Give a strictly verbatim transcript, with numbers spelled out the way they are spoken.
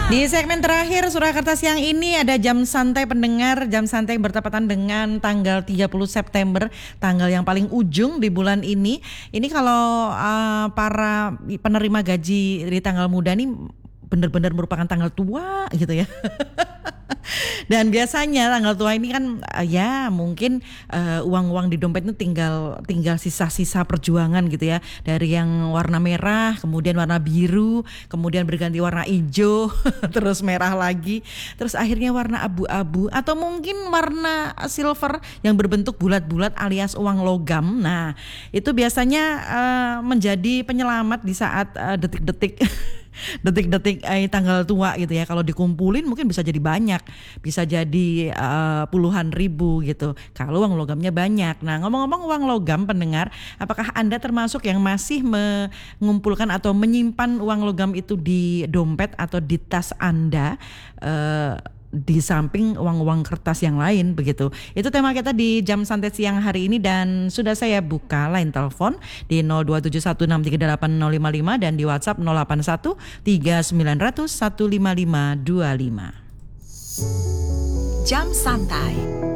Di segmen terakhir Surakarta siang ini ada jam santai pendengar, jam santai bertepatan dengan tanggal tiga puluh September, tanggal yang paling ujung di bulan ini. Ini kalau uh, para penerima gaji di tanggal muda nih benar-benar merupakan tanggal tua gitu ya. Dan biasanya tanggal tua ini kan uh, ya mungkin uh, uang-uang di dompetnya tinggal tinggal sisa-sisa perjuangan gitu ya. Dari yang warna merah, kemudian warna biru, kemudian berganti warna hijau, terus merah lagi, terus akhirnya warna abu-abu atau mungkin warna silver yang berbentuk bulat-bulat alias uang logam. Nah, itu biasanya uh, menjadi penyelamat di saat uh, detik-detik detik-detik eh, tanggal tua gitu ya. Kalau dikumpulin mungkin bisa jadi banyak, bisa jadi uh, puluhan ribu gitu kalau uang logamnya banyak. Nah, ngomong-ngomong uang logam pendengar, apakah Anda termasuk yang masih mengumpulkan atau menyimpan uang logam itu di dompet atau di tas Anda, uh, di samping uang-uang kertas yang lain begitu? Itu tema kita di jam santai siang hari ini, dan sudah saya buka line telepon di nol dua tujuh satu enam tiga delapan nol lima lima dan di WhatsApp nol delapan satu tiga sembilan nol nol satu lima lima dua lima. Jam santai.